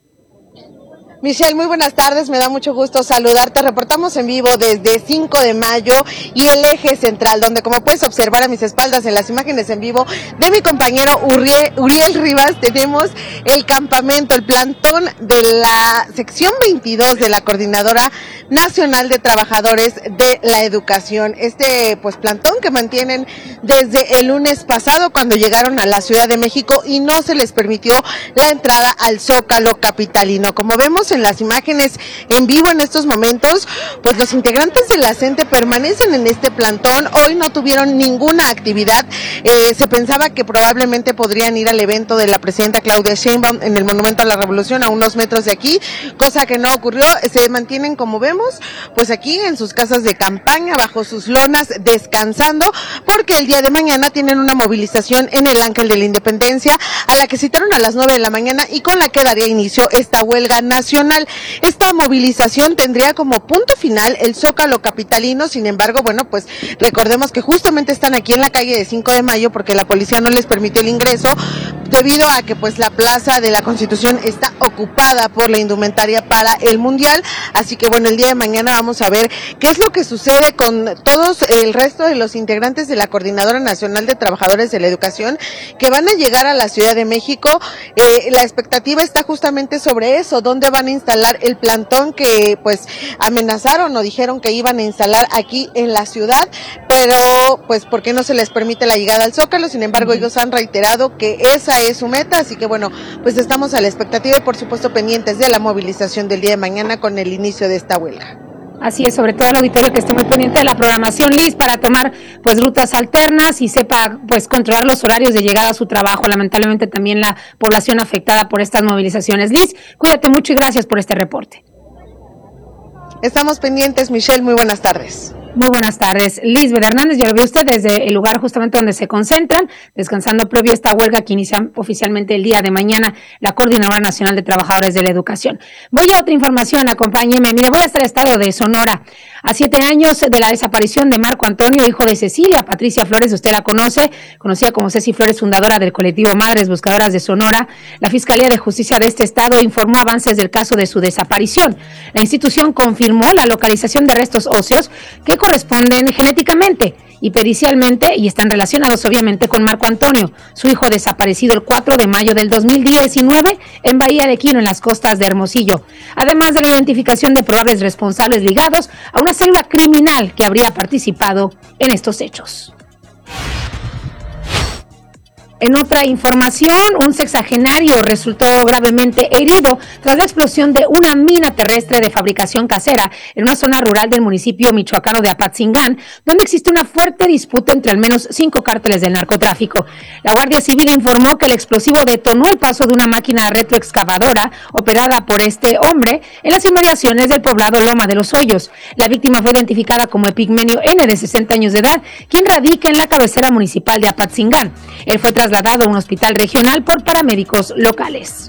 Michelle, muy buenas tardes, me da mucho gusto saludarte. Reportamos en vivo desde 5 de mayo y el eje central, donde como puedes observar a mis espaldas en las imágenes en vivo de mi compañero Uriel Rivas, tenemos el campamento, el plantón de la sección 22 de la Coordinadora Nacional de Trabajadores de la Educación. Pues plantón que mantienen desde el lunes pasado cuando llegaron a la Ciudad de México y no se les permitió la entrada al Zócalo capitalino. Como vemos en las imágenes en vivo en estos momentos, pues los integrantes de la CENTE permanecen en este plantón. Hoy no tuvieron ninguna actividad. Se pensaba que probablemente podrían ir al evento de la presidenta Claudia Sheinbaum en el Monumento a la Revolución a unos metros de aquí, cosa que no ocurrió. Se mantienen, como vemos, pues aquí en sus casas de campaña, bajo sus lonas, descansando, porque el día de mañana tienen una movilización en el Ángel de la Independencia, a la que citaron a las 9 de la mañana y con la que daría inicio esta huelga nacional. Esta movilización tendría como punto final el Zócalo capitalino. Sin embargo, bueno, pues recordemos que justamente están aquí en la calle de 5 de mayo porque la policía no les permite el ingreso debido a que pues la Plaza de la Constitución está ocupada por la indumentaria para el Mundial. Así que bueno, el día de mañana vamos a ver qué es lo que sucede con todos el resto de los integrantes de la Coordinadora Nacional de Trabajadores de la Educación que van a llegar a la Ciudad de México. La expectativa está justamente sobre eso, dónde van a instalar el plantón que pues amenazaron o dijeron que iban a instalar aquí en la ciudad, pero pues porque no se les permite la llegada al Zócalo. Sin embargo, ellos han reiterado que esa es su meta, así que bueno, pues estamos a la expectativa y por supuesto pendientes de la movilización del día de mañana con el inicio de esta huelga. Así es, sobre todo el auditorio que esté muy pendiente de la programación, Liz, para tomar pues rutas alternas y sepa pues controlar los horarios de llegada a su trabajo. Lamentablemente también la población afectada por estas movilizaciones. Liz, cuídate mucho y gracias por este reporte. Estamos pendientes, Michelle, muy buenas tardes. Muy buenas tardes. Lisbeth Hernández, ya lo ve usted desde el lugar justamente donde se concentran, descansando previo a esta huelga que inicia oficialmente el día de mañana la Coordinadora Nacional de Trabajadores de la Educación. Voy a otra información, acompáñeme. Mire, voy hasta el estado de Sonora. A 7 años de la desaparición de Marco Antonio, hijo de Cecilia Patricia Flores, usted la conoce, conocida como Ceci Flores, fundadora del colectivo Madres Buscadoras de Sonora, la Fiscalía de Justicia de este estado informó avances del caso de su desaparición. La institución confirmó la localización de restos óseos que corresponden genéticamente y pericialmente y están relacionados obviamente con Marco Antonio, su hijo desaparecido el 4 de mayo del 2019 en Bahía de Quino, en las costas de Hermosillo, además de la identificación de probables responsables ligados a una célula criminal que habría participado en estos hechos. En otra información, un sexagenario resultó gravemente herido tras la explosión de una mina terrestre de fabricación casera en una zona rural del municipio michoacano de Apatzingán, donde existe una fuerte disputa entre al menos 5 cárteles del narcotráfico. La Guardia Civil informó que el explosivo detonó el paso de una máquina retroexcavadora operada por este hombre en las inmediaciones del poblado Loma de los Hoyos. La víctima fue identificada como Epigmenio N, de 60 años de edad, quien radica en la cabecera municipal de Apatzingán. Él fue trasladado a un hospital regional por paramédicos locales.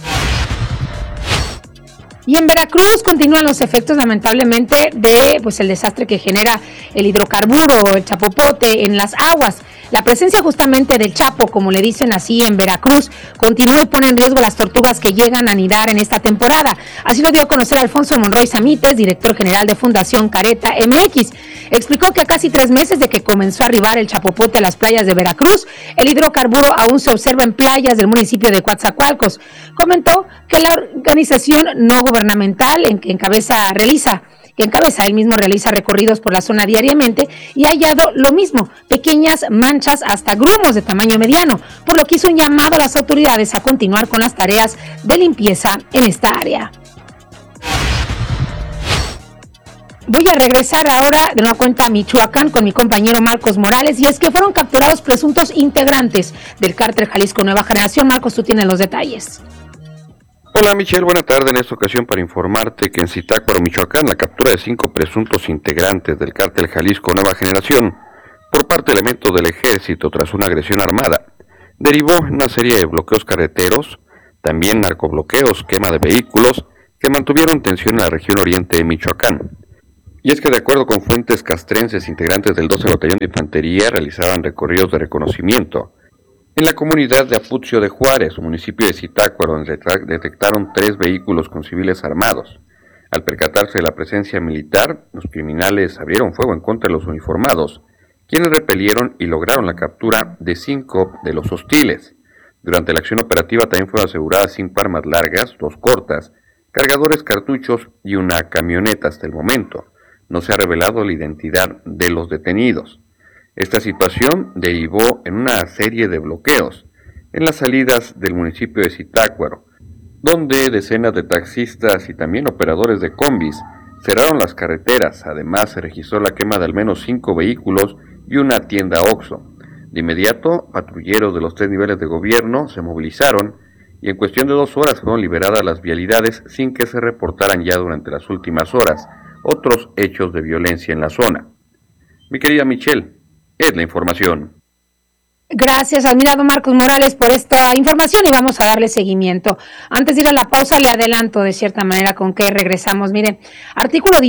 Y en Veracruz continúan los efectos, lamentablemente, de el desastre que genera el hidrocarburo, el chapopote, en las aguas. La presencia justamente del chapo, como le dicen así en Veracruz, continúa y pone en riesgo las tortugas que llegan a anidar en esta temporada. Así lo dio a conocer Alfonso Monroy Samites, director general de Fundación Careta MX. Explicó que a casi 3 meses de que comenzó a arribar el chapopote a las playas de Veracruz, el hidrocarburo aún se observa en playas del municipio de Coatzacoalcos. Comentó que la organización no gubernamental que encabeza él mismo realiza recorridos por la zona diariamente y ha hallado lo mismo, pequeñas manchas hasta grumos de tamaño mediano, por lo que hizo un llamado a las autoridades a continuar con las tareas de limpieza en esta área. Voy a regresar ahora de una cuenta a Michoacán con mi compañero Marcos Morales, y es que fueron capturados presuntos integrantes del cártel Jalisco Nueva Generación. Marcos, tú tienes los detalles. Hola Michelle, buena tarde. En esta ocasión para informarte que en Zitácuaro, Michoacán, la captura de 5 presuntos integrantes del cártel Jalisco Nueva Generación por parte de elementos del ejército tras una agresión armada derivó en una serie de bloqueos carreteros, también narcobloqueos, quema de vehículos, que mantuvieron tensión en la región oriente de Michoacán. Y es que de acuerdo con fuentes castrenses, integrantes del 12 Batallón de Infantería realizaban recorridos de reconocimiento en la comunidad de Afucio de Juárez, municipio de Zitácuaro, donde detectaron 3 vehículos con civiles armados. Al percatarse de la presencia militar, los criminales abrieron fuego en contra de los uniformados, quienes repelieron y lograron la captura de 5 de los hostiles. Durante la acción operativa también fueron aseguradas 5 armas largas, 2 cortas, cargadores, cartuchos y una camioneta. Hasta el momento no se ha revelado la identidad de los detenidos. Esta situación derivó en una serie de bloqueos en las salidas del municipio de Zitácuaro, donde decenas de taxistas y también operadores de combis cerraron las carreteras. Además, se registró la quema de al menos 5 vehículos y una tienda Oxxo. De inmediato, patrulleros de los 3 niveles de gobierno se movilizaron y en cuestión de 2 horas fueron liberadas las vialidades sin que se reportaran ya durante las últimas horas otros hechos de violencia en la zona. Mi querida Michelle, es la información. Gracias, admirado Marcos Morales, por esta información, y vamos a darle seguimiento. Antes de ir a la pausa, le adelanto de cierta manera con qué regresamos. Mire, artículo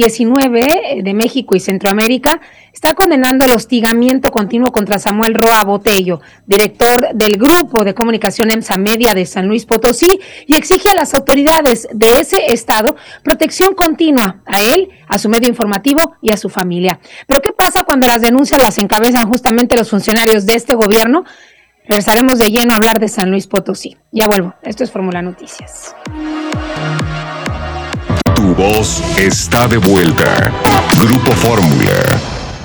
19 de México y Centroamérica está condenando el hostigamiento continuo contra Samuel Roa Botello, director del Grupo de Comunicación EMSA Media de San Luis Potosí, y exige a las autoridades de ese estado protección continua a él, a su medio informativo y a su familia. Pero ¿qué pasa cuando las denuncias las encabezan justamente los funcionarios de este gobierno? Regresaremos de lleno a hablar de San Luis Potosí. Ya vuelvo. Esto es Fórmula Noticias. Tu voz está de vuelta. Grupo Fórmula.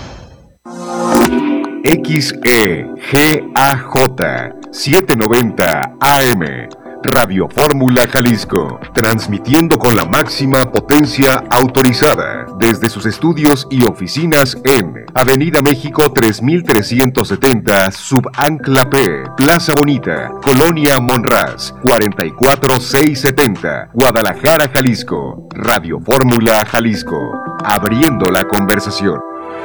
XEGAJ 790 AM. Radio Fórmula Jalisco, transmitiendo con la máxima potencia autorizada desde sus estudios y oficinas en Avenida México 3370, Subancla P, Plaza Bonita, Colonia Monraz, 44670, Guadalajara, Jalisco. Radio Fórmula Jalisco, abriendo la conversación.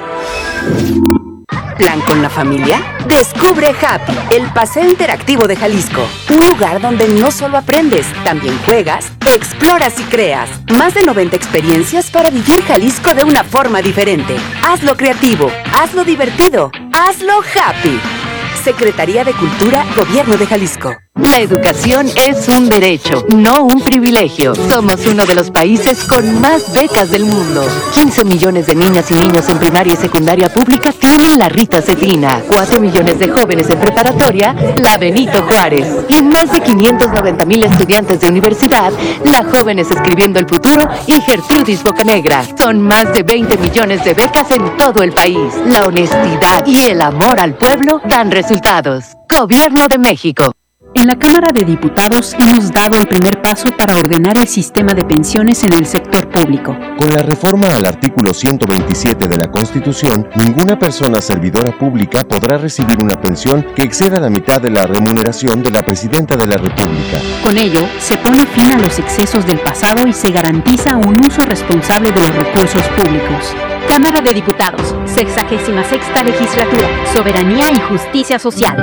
¿Plan con la familia? Descubre Happy, el paseo interactivo de Jalisco. Un lugar donde no solo aprendes, también juegas, exploras y creas. Más de 90 experiencias para vivir Jalisco de una forma diferente. Hazlo creativo, hazlo divertido, hazlo happy. Secretaría de Cultura, Gobierno de Jalisco. La educación es un derecho, no un privilegio. Somos uno de los países con más becas del mundo. 15 millones de niñas y niños en primaria y secundaria pública tienen la Rita Cetrina. 4 millones de jóvenes en preparatoria, la Benito Juárez. Y más de 590,000 estudiantes de universidad, la Jóvenes Escribiendo el Futuro y Gertrudis Bocanegra. Son más de 20 millones de becas en todo el país. La honestidad y el amor al pueblo dan resultados. Gobierno de México. En la Cámara de Diputados hemos dado el primer paso para ordenar el sistema de pensiones en el sector público. Con la reforma al artículo 127 de la Constitución, ninguna persona servidora pública podrá recibir una pensión que exceda la mitad de la remuneración de la Presidenta de la República. Con ello, se pone fin a los excesos del pasado y se garantiza un uso responsable de los recursos públicos. Cámara de Diputados, 66ª Legislatura, Soberanía y Justicia Social.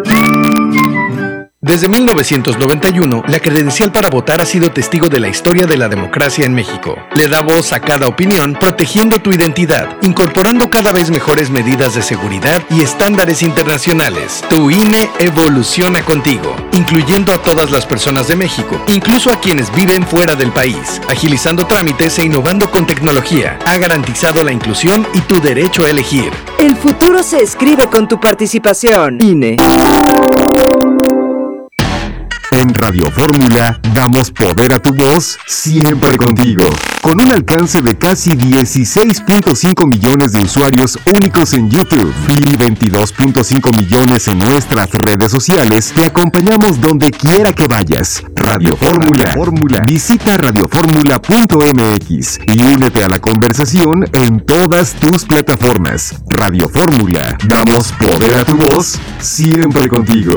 Desde 1991, la credencial para votar ha sido testigo de la historia de la democracia en México. Le da voz a cada opinión, protegiendo tu identidad, incorporando cada vez mejores medidas de seguridad y estándares internacionales. Tu INE evoluciona contigo, incluyendo a todas las personas de México, incluso a quienes viven fuera del país. Agilizando trámites e innovando con tecnología, ha garantizado la inclusión y tu derecho a elegir. El futuro se escribe con tu participación. INE. En Radio Fórmula damos poder a tu voz siempre contigo. Con un alcance de casi 16.5 millones de usuarios únicos en YouTube y 22.5 millones en nuestras redes sociales, te acompañamos donde quiera que vayas. Radio Fórmula. Visita radioformula.mx y únete a la conversación en todas tus plataformas. Radio Fórmula. Damos poder a tu voz siempre contigo.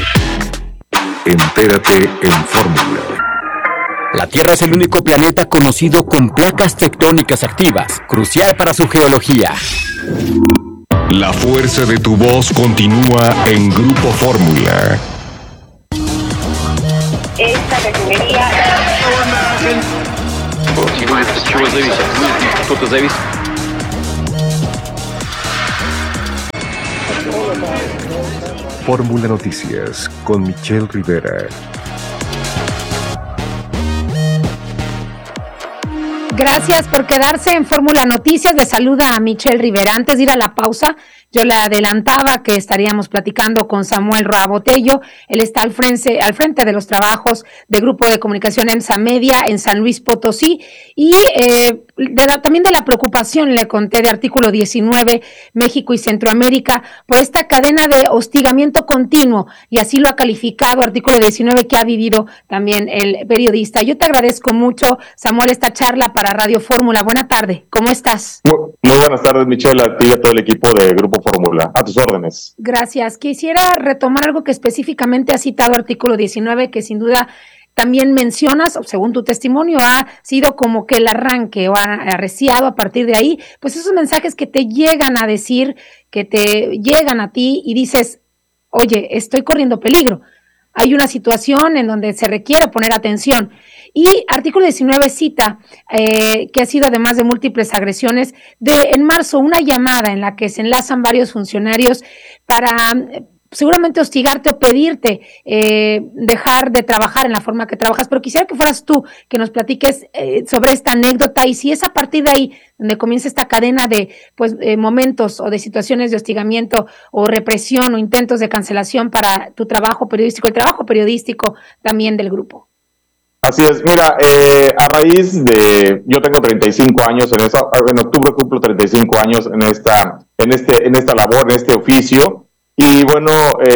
Entérate en Fórmula. La Tierra es el único planeta conocido con placas tectónicas activas, crucial para su geología. La fuerza de tu voz continúa en Grupo Fórmula. Esta refinería... Fórmula Noticias con Michelle Rivera. Gracias por quedarse en Fórmula Noticias. Le saluda a Michelle Rivera. Antes de ir a la pausa, yo le adelantaba que estaríamos platicando con Samuel Roa Botello. Él está al frente de los trabajos del Grupo de Comunicación EMSA Media en San Luis Potosí. Y también de la preocupación, le conté, de Artículo 19, México y Centroamérica, por esta cadena de hostigamiento continuo. Y así lo ha calificado Artículo 19, que ha vivido también el periodista. Yo te agradezco mucho, Samuel, esta charla para Radio Fórmula. Buena tarde, ¿cómo estás? Muy buenas tardes, Michelle, a ti y a todo el equipo de Grupo Fórmula. A tus órdenes. Gracias. Quisiera retomar algo que específicamente ha citado Artículo 19, que sin duda también mencionas, o según tu testimonio, ha sido como que el arranque o ha arreciado a partir de ahí, pues esos mensajes que te llegan a decir, que te llegan a ti y dices, oye, estoy corriendo peligro. Hay una situación en donde se requiere poner atención. Y Artículo 19 cita, que ha sido, además de múltiples agresiones, en marzo una llamada en la que se enlazan varios funcionarios para seguramente hostigarte o pedirte dejar de trabajar en la forma que trabajas. Pero quisiera que fueras tú que nos platiques sobre esta anécdota y si es a partir de ahí donde comienza esta cadena de momentos o de situaciones de hostigamiento o represión o intentos de cancelación para tu trabajo periodístico, el trabajo periodístico también del grupo. Así es, mira, a raíz de, yo tengo 35 años en octubre cumplo 35 años en esta labor, en este oficio, y bueno,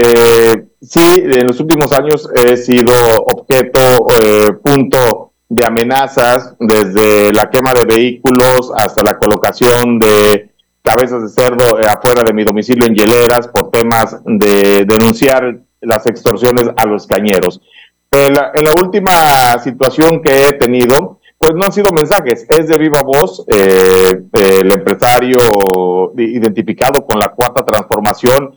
sí, en los últimos años he sido objeto, punto de amenazas, desde la quema de vehículos hasta la colocación de cabezas de cerdo afuera de mi domicilio en hieleras por temas de denunciar las extorsiones a los cañeros. En la última situación que he tenido, pues no han sido mensajes, es de viva voz. El empresario identificado con la Cuarta Transformación,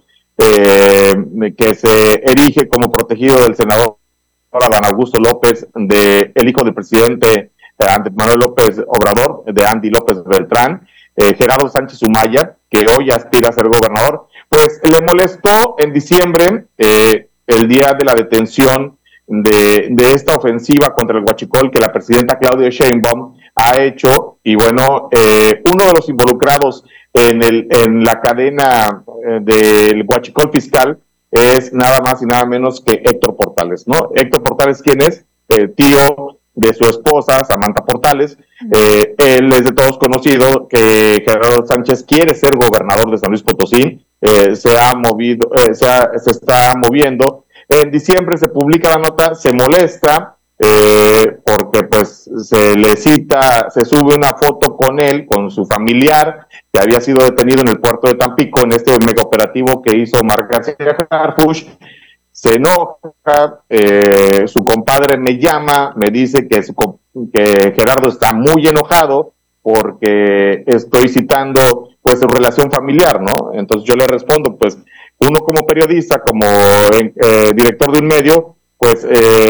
que se erige como protegido del senador Adán Augusto López, el hijo del presidente Andrés Manuel López Obrador, de Andy López Beltrán, Gerardo Sánchez Humaya, que hoy aspira a ser gobernador, pues le molestó en diciembre, el día de la detención de esta ofensiva contra el huachicol que la presidenta Claudia Sheinbaum ha hecho, y bueno, uno de los involucrados en la cadena del huachicol fiscal es nada más y nada menos que Héctor Portales, ¿no? Héctor Portales, ¿quién es? Tío de su esposa, Samantha Portales. Él es de todos conocido que Gerardo Sánchez quiere ser gobernador de San Luis Potosí, se está moviendo. En diciembre se publica la nota, se molesta porque pues se le cita, se sube una foto con él, con su familiar, que había sido detenido en el puerto de Tampico en este mega operativo que hizo Marc García Harfuch. Se enoja, su compadre me llama, me dice que Gerardo está muy enojado porque estoy citando pues su relación familiar, ¿no? Entonces yo le respondo, pues uno como periodista, como director de un medio, pues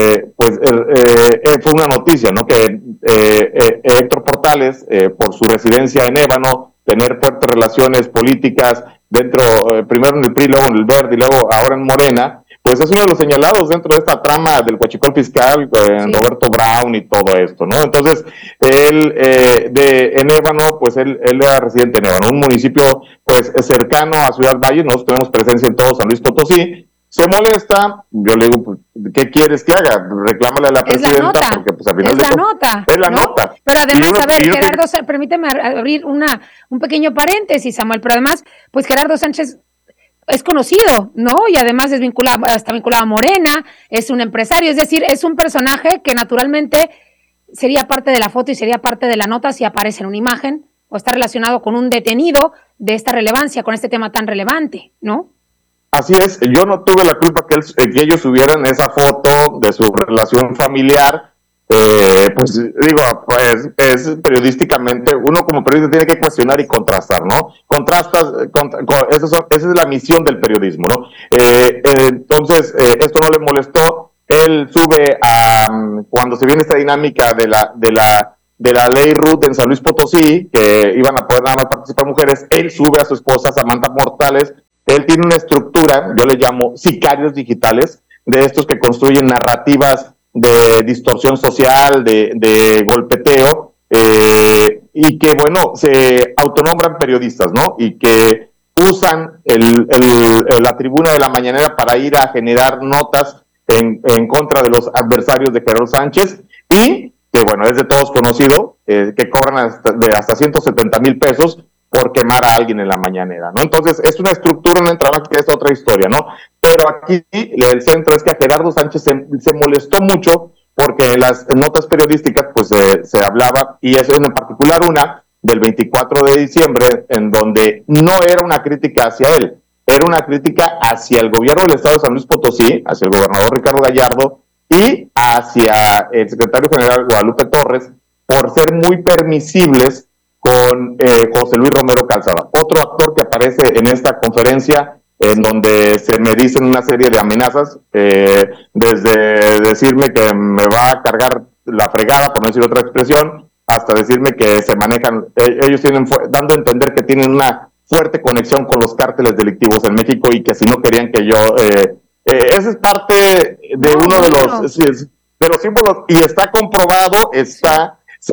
fue una noticia, ¿no? Que Héctor Portales, por su residencia en Ébano, tener fuertes relaciones políticas dentro, primero en el PRI, luego en el Verde y luego ahora en Morena, pues es uno de los señalados dentro de esta trama del huachicol fiscal, sí. Roberto Brown y todo esto, ¿no? Entonces, él, en Ébano, pues él era residente en Ébano, un municipio, pues, cercano a Ciudad Valle. Nosotros tenemos presencia en todo San Luis Potosí. se molesta, yo le digo, pues, ¿qué quieres que haga? Reclámale a la presidenta, porque pues al final es la nota. Pero además, Gerardo, permíteme abrir un pequeño paréntesis, Samuel, pero además, pues Gerardo Sánchez es conocido, ¿no? Y además está vinculado a Morena, es un empresario, es decir, es un personaje que naturalmente sería parte de la foto y sería parte de la nota si aparece en una imagen o está relacionado con un detenido de esta relevancia, con este tema tan relevante, ¿no? Así es, yo no tuve la culpa que ellos subieran esa foto de su relación familiar, pues digo, pues es periodísticamente, uno como periodista tiene que cuestionar y contrastar, ¿no? Esa es la misión del periodismo, ¿no? Entonces, esto no le molestó, él sube cuando se viene esta dinámica de la ley Ruth en San Luis Potosí, que iban a poder nada más participar mujeres, él sube a su esposa Samantha Mortales. Él tiene una estructura, yo le llamo sicarios digitales, de estos que construyen narrativas de distorsión social, de golpeteo, y que, bueno, se autonombran periodistas, ¿no? Y que usan la tribuna de la mañanera para ir a generar notas en contra de los adversarios de Gerardo Sánchez, y que, bueno, es de todos conocido, que cobran hasta 170,000 pesos por quemar a alguien en la mañanera, ¿no? Entonces, es una estructura, una entrada que es otra historia, ¿no? Pero aquí el centro es que a Gerardo Sánchez se molestó mucho porque en las notas periodísticas, pues, se hablaba, y es en particular una del 24 de diciembre, en donde no era una crítica hacia él, era una crítica hacia el gobierno del estado de San Luis Potosí, hacia el gobernador Ricardo Gallardo y hacia el secretario general Guadalupe Torres, por ser muy permisibles con José Luis Romero Calzada, otro actor que aparece en esta conferencia, en donde se me dicen una serie de amenazas, desde decirme que me va a cargar la fregada, por no decir otra expresión, hasta decirme que se manejan, ellos dando a entender que tienen una fuerte conexión con los cárteles delictivos en México y que si no querían que yo... esa es parte de uno de los símbolos, y está comprobado, está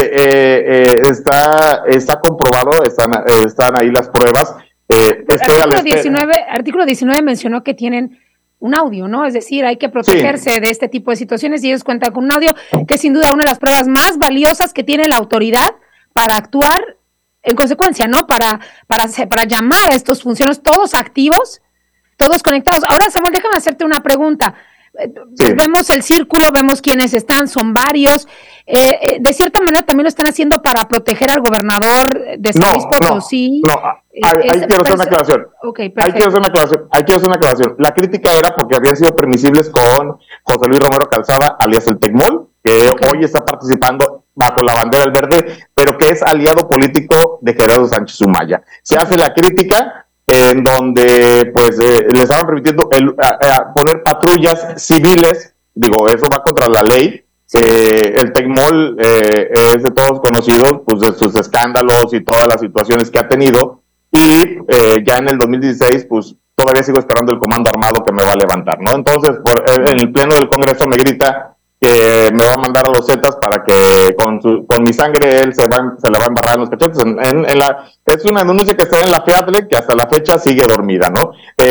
comprobado, están ahí las pruebas. Artículo 19 mencionó que tienen un audio, ¿no? Es decir, hay que protegerse de este tipo de situaciones, y ellos cuentan con un audio que es sin duda una de las pruebas más valiosas que tiene la autoridad para actuar en consecuencia, ¿no? Para llamar a estos funcionarios, todos activos, todos conectados. Ahora, Samuel, déjame hacerte una pregunta. Vemos el círculo, vemos quiénes están, son varios. De cierta manera también lo están haciendo para proteger al gobernador de San Luis Potosí. Ahí quiero hacer una aclaración. Ahí quiero hacer una aclaración. La crítica era porque habían sido permisibles con José Luis Romero Calzada, alias el Tecmol, que hoy está participando bajo la bandera del verde, pero que es aliado político de Gerardo Sánchez Humaya. Se hace la crítica en donde pues le estaban permitiendo poner patrullas civiles, digo, eso va contra la ley. El Tecmol es de todos conocidos, pues de sus escándalos y todas las situaciones que ha tenido, y ya en el 2016 pues todavía sigo esperando el comando armado que me va a levantar, ¿no? Entonces en el pleno del Congreso me grita que me va a mandar a los Zetas para que con mi sangre él se la va a embarrar en los cachetes. Es una denuncia que está en la FEADLE, que hasta la fecha sigue dormida, ¿no?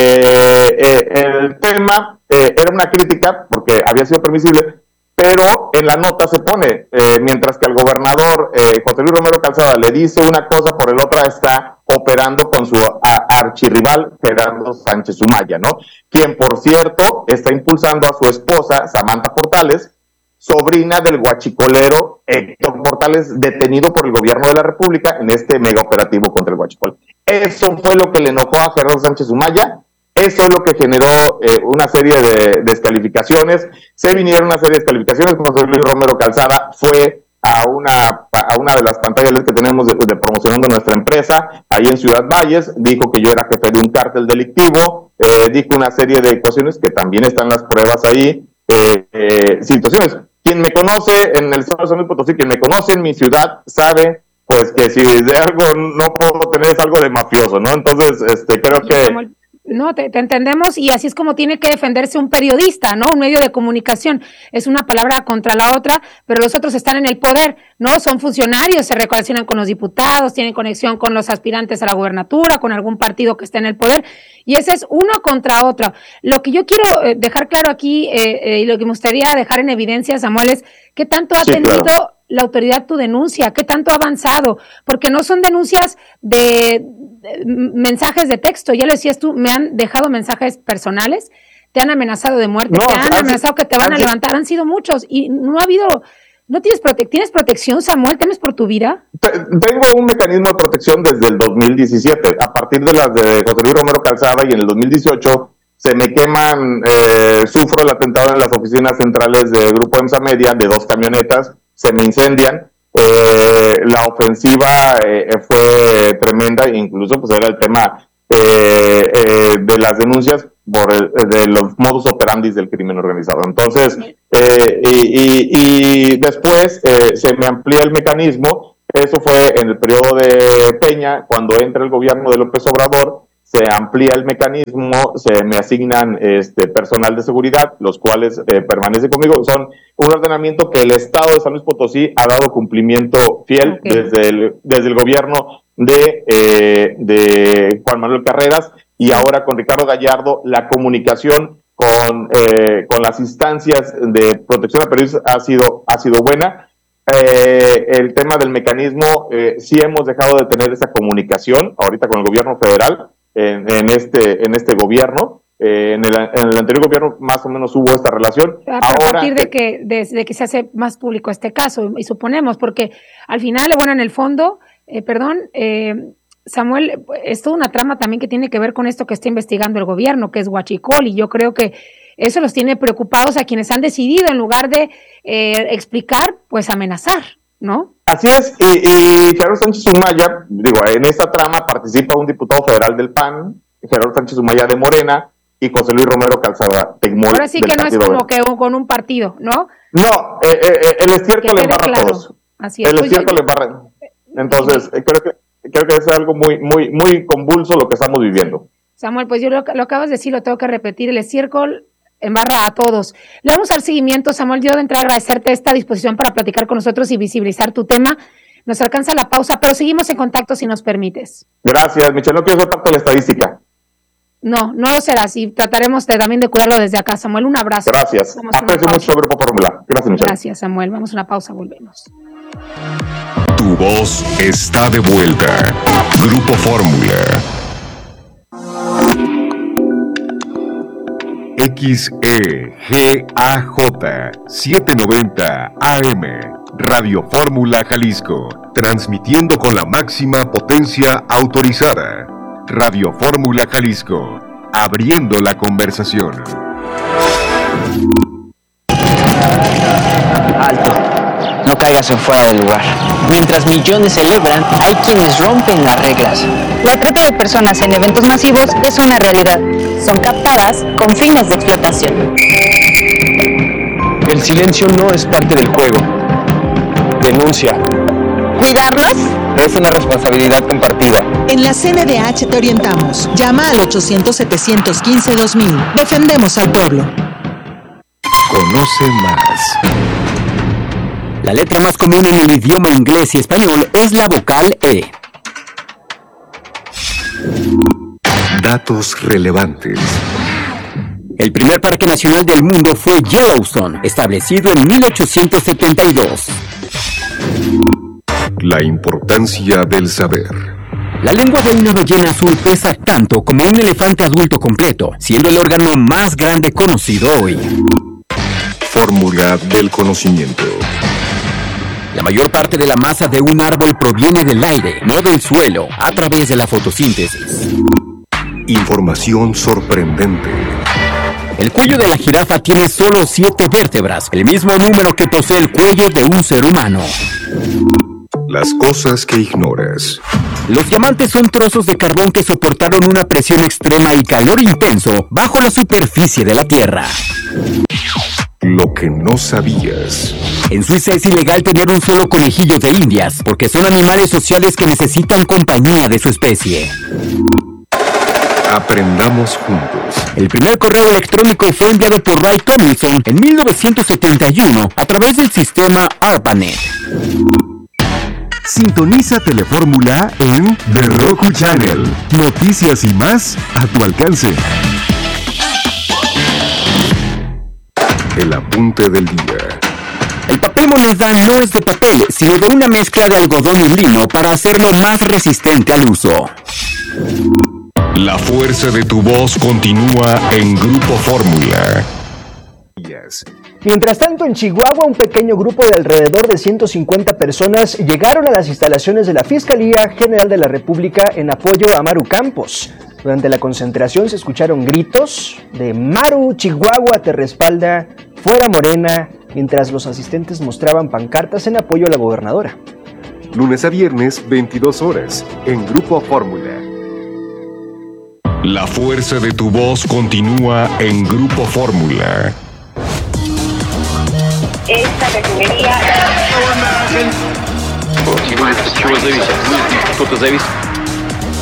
El tema era una crítica porque había sido permisible, pero en la nota se pone, mientras que al gobernador José Luis Romero Calzada le dice una cosa, por el otra está operando con su archirrival Gerardo Sánchez Humaya, ¿no? Quien, por cierto, está impulsando a su esposa, Samantha Portales, sobrina del guachicolero Héctor Portales, detenido por el gobierno de la República en este mega operativo contra el huachicol. Eso fue lo que le enojó a Gerardo Sánchez Humaya, eso es lo que generó una serie de descalificaciones. Se vinieron una serie de descalificaciones. José Luis Romero Calzada fue a una de las pantallas que tenemos de promocionando nuestra empresa, ahí en Ciudad Valles, dijo que yo era jefe de un cártel delictivo, dijo una serie de cuestiones que también están las pruebas ahí, situaciones. Quien me conoce en el estado de San Luis Potosí, quien me conoce en mi ciudad, sabe pues que si de algo no puedo tener es algo de mafioso, ¿no? Entonces, creo que No, te entendemos y así es como tiene que defenderse un periodista, ¿no? Un medio de comunicación. Es una palabra contra la otra, pero los otros están en el poder, ¿no? Son funcionarios, se relacionan con los diputados, tienen conexión con los aspirantes a la gubernatura, con algún partido que esté en el poder, y ese es uno contra otro. Lo que yo quiero dejar claro aquí y lo que me gustaría dejar en evidencia, Samuel, es qué tanto ha tenido la autoridad tu denuncia, qué tanto ha avanzado, porque no son denuncias de mensajes de texto, ya lo decías tú, me han dejado mensajes personales, te han amenazado de muerte, te han amenazado que te van a levantar, han sido muchos y no ha habido, no tienes protección, Samuel, ¿temes por tu vida? Tengo un mecanismo de protección desde el 2017, a partir de las de José Luis Romero Calzada, y en el 2018 se me queman, sufro el atentado en las oficinas centrales del Grupo EMSA Media, de 2 camionetas, se me incendian. La ofensiva fue tremenda, incluso pues era el tema de las denuncias de los modus operandi del crimen organizado. Entonces, y después se me amplía el mecanismo. Eso fue en el periodo de Peña, cuando entra el gobierno de López Obrador. Se amplía el mecanismo, se me asignan personal de seguridad, los cuales permanecen conmigo. Son un ordenamiento que el Estado de San Luis Potosí ha dado cumplimiento fiel desde el gobierno de Juan Manuel Carreras, y ahora con Ricardo Gallardo la comunicación con las instancias de protección a periodistas ha sido buena. El tema del mecanismo, sí hemos dejado de tener esa comunicación ahorita con el gobierno federal. En este gobierno, en el anterior gobierno más o menos hubo esta relación. A partir de que se hace más público este caso, y suponemos, porque al final, bueno, en el fondo, Samuel, es toda una trama también que tiene que ver con esto que está investigando el gobierno, que es Huachicol, y yo creo que eso los tiene preocupados a quienes han decidido, en lugar de explicar, pues amenazar, ¿no? Así es, y Gerardo Sánchez Humaya, en esta trama participa un diputado federal del PAN, Gerardo Sánchez Humaya de Morena, y José Luis Romero Calzada Tecmol. Ahora sí que no es como que con un partido, ¿no? No, el escierto le embarra a todos. Así es. El escierto le embarra. Entonces, creo que es algo muy, muy, muy convulso lo que estamos viviendo. Samuel, pues yo lo acabas de decir, lo tengo que repetir, el estiércol embarra a todos. Le vamos a dar seguimiento, Samuel. Yo de entrada agradecerte esta disposición para platicar con nosotros y visibilizar tu tema. Nos alcanza la pausa, pero seguimos en contacto si nos permites. Gracias, Michelle. No quiero ser parte de la estadística. No lo serás, y trataremos también de cuidarlo desde acá, Samuel. Un abrazo. Gracias. Aprecio mucho Grupo Fórmula. Gracias, Michelle. Gracias, Samuel. Vamos a una pausa, volvemos. Tu voz está de vuelta. Grupo Fórmula. XEGAJ 790 AM, Radio Fórmula Jalisco, transmitiendo con la máxima potencia autorizada. Radio Fórmula Jalisco, abriendo la conversación. Alto, no caigas en fuera del lugar. Mientras millones celebran, hay quienes rompen las reglas. La trata de personas en eventos masivos es una realidad. Son captadas con fines de explotación. El silencio no es parte del juego. Denuncia. ¿Cuidarlos? Es una responsabilidad compartida. En la CNDH te orientamos. Llama al 800-715-2000. Defendemos al pueblo. Conoce más. La letra más común en el idioma inglés y español es la vocal E. Datos relevantes. El primer parque nacional del mundo fue Yellowstone, establecido en 1872. La importancia del saber. La lengua de una ballena azul pesa tanto como un elefante adulto completo, siendo el órgano más grande conocido hoy. Fórmula del conocimiento. La mayor parte de la masa de un árbol proviene del aire, no del suelo, a través de la fotosíntesis. Información sorprendente. El cuello de la jirafa tiene solo 7 vértebras, el mismo número que posee el cuello de un ser humano. Las cosas que ignoras. Los diamantes son trozos de carbón que soportaron una presión extrema y calor intenso bajo la superficie de la Tierra. Lo que no sabías. En Suiza es ilegal tener un solo conejillo de indias, porque son animales sociales que necesitan compañía de su especie. Aprendamos juntos. El primer correo electrónico fue enviado por Ray Tomlinson en 1971 a través del sistema ARPANET. Sintoniza Telefórmula en The Roku Channel. Noticias y más a tu alcance. El apunte del día. El papel moneda no es de papel, sino de una mezcla de algodón y lino para hacerlo más resistente al uso. La fuerza de tu voz continúa en Grupo Fórmula. Mientras tanto, en Chihuahua, un pequeño grupo de alrededor de 150 personas llegaron a las instalaciones de la Fiscalía General de la República en apoyo a Maru Campos. Durante la concentración se escucharon gritos de Maru, Chihuahua te respalda, fuera Morena, mientras los asistentes mostraban pancartas en apoyo a la gobernadora. Lunes a viernes, 22 horas, en Grupo Fórmula. La fuerza de tu voz continúa en Grupo Fórmula. Esta refinería... Чего зависит? Кто-то зависит.